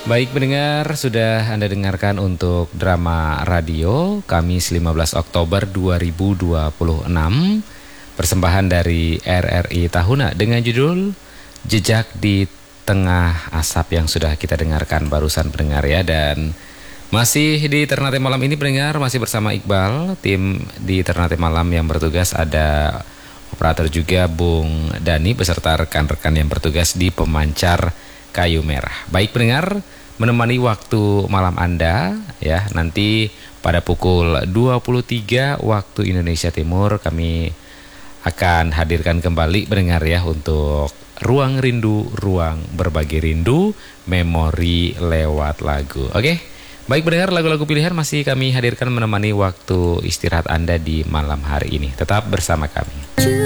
Baik pendengar, sudah Anda dengarkan untuk drama radio Kamis 15 Oktober 2026, persembahan dari RRI Tahuna dengan judul Jejak di Tengah Asap yang sudah kita dengarkan barusan pendengar ya. Dan masih di Ternate Malam ini pendengar, masih bersama Iqbal. Tim di Ternate Malam yang bertugas ada operator juga Bung Dani beserta rekan-rekan yang bertugas di pemancar kayu merah. Baik pendengar, menemani waktu malam Anda ya, nanti pada pukul 23 waktu Indonesia Timur kami akan hadirkan kembali pendengar ya untuk Ruang Rindu, Ruang Berbagi Rindu, Memori lewat lagu. Oke. Baik pendengar, lagu-lagu pilihan masih kami hadirkan menemani waktu istirahat Anda di malam hari ini. Tetap bersama kami.